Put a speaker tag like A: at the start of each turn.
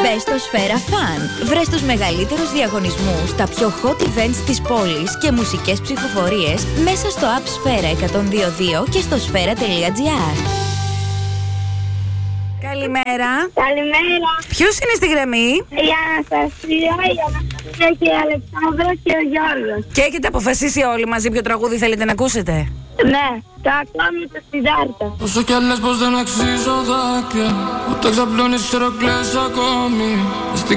A: Μπες στο Σφαίρα Fun. Βρες τους μεγαλύτερους διαγωνισμούς, τα πιο hot events της πόλης και μουσικές ψηφοφορίες μέσα στο app Σφαίρα 102.2 και στο σφαίρα.gr.
B: Καλημέρα.
C: Καλημέρα.
B: Ποιος είναι στη γραμμή?
C: Η Αναστασία και η Αλεξάνδρα και ο Γιώργος.
B: Και έχετε αποφασίσει όλοι μαζί ποιο τραγούδι θέλετε να ακούσετε?
C: Ναι, το ακόμη το Σιδάρτα.
D: Όσο κι αν λες πως δεν αξίζω δάκρυα, ούτε ξαπλώνεις ξέρω κλαις ακόμη. Στην